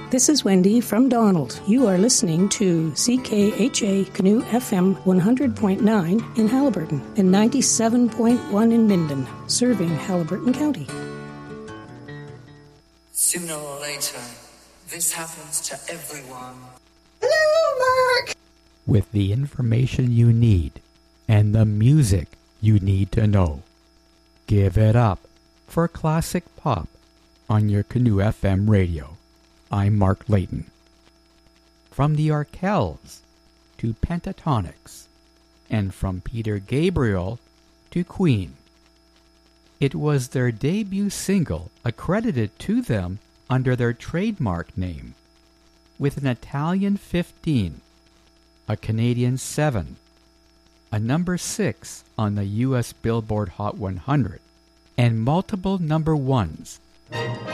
This is Wendy from Donald. You are listening to CKHA Canoe FM 100.9 in Haliburton and 97.1 in Minden, serving Haliburton County. Sooner or later, this happens to everyone. Hello, Mark! With the information you need and the music you need to know. Give it up for classic pop on your Canoe FM radio. I'm Mark Layton. From the Arkells to Pentatonix, and from Peter Gabriel to Queen. It was their debut single accredited to them under their trademark name, with an Italian 15, a Canadian 7, a number 6 on the U.S. Billboard Hot 100, and multiple number 1s.